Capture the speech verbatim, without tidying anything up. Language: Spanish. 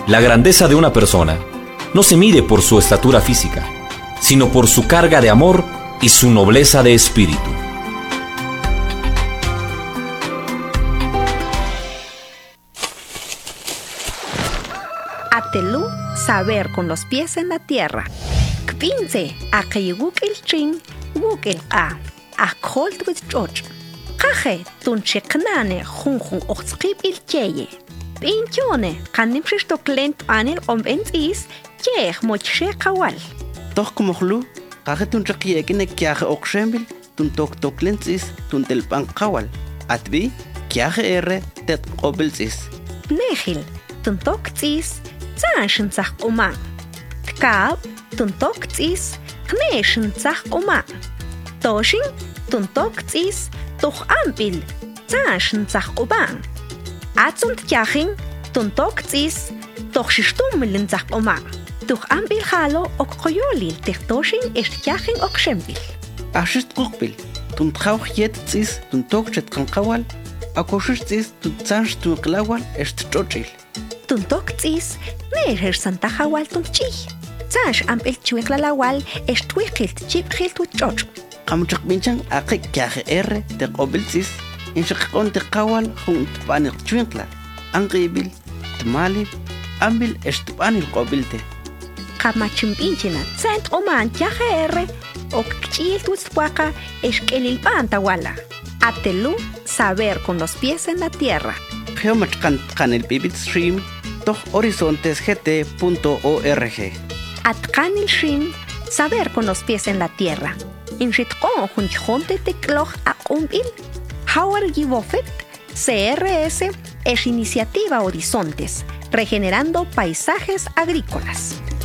La grandeza de una persona no se mide por su estatura física, sino por su carga de amor y su nobleza de espíritu. Atelú, saber con los pies en la tierra. Kpinze, akayuguk el chin, guk el a, akholt with choch. Kaje, tun cheknane, jun jun oxkip il cheye. Pintione, kanim shisto klent anil ombens is, yeh mochse kawal. Toch como hlu, kaje tun chakie kine kiaje oxembil, tun tok toklensis, tun telpan kawal. Atbi, kiaje erre, tet obelsis. Nehil, tun tok tis, Zanshin zach oma. Tkab, tun tok tis, kneshin zach oma. Toshin, tun tok tis, toch ampil, zanshin zach oma. Atzunt tjachin, tun tok tis, toch shistummelin zach oma. Toch ampil halo ok koyolil, tich toshin is tjachin ok shembil. Ashist kokbil, tun tchauch jetsis, tun tok chet kankawal, akoshistis, tun zansh tun klawal, est chochil. Tun tok tis, neher santa hawal tun chi. Zansh ampil chuik lalawal, es twikilt chip hilt with choch. Kamuchak binchan akik kiaje erre, tek obelsis, in shakon te kawal, hun tpanil chwinkla. Angibil, tmalib, ambil est tpanil kobilte. Kamachimpinchina, zant oman kiaje erre, ok chilt with twaka, es kelil pantawala. Atelú, saber con los pies en la tierra. Geomachkan kan el bibit stream, toch horizontes g t punto org. Atkanil shim, saber con los pies en la tierra. In shitkon junjonte tekloch akumbil, Howard Givofet, C R S, es Iniciativa Horizontes, regenerando paisajes agrícolas.